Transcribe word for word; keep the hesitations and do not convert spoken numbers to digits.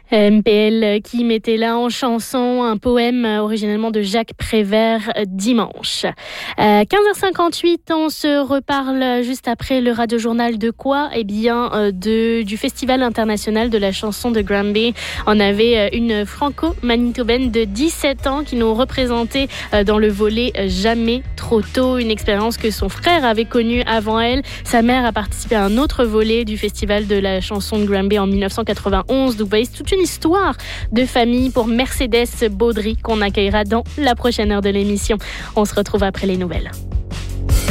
M P L qui mettait là en chanson un poème originellement de Jacques Prévert, Dimanche. Euh, quinze heures cinquante-huit, on se reparle juste après le radiojournal de quoi ? Eh bien, euh, de, du Festival international de la chanson de Granby. On avait une franco-manitobaine de dix-sept ans qui nous représentait euh, dans le volet Jamais trop tôt, une expérience que son frère avait connue avant elle. Sa mère a participé à un autre volet du Festival de la chanson de Granby en dix-neuf cent quatre-vingt-onze. Donc, vous voyez, c'est toute une histoire de famille pour Mercedes Baudry qu'on accueillera dans la prochaine heure de l'émission. On se retrouve après les nouvelles.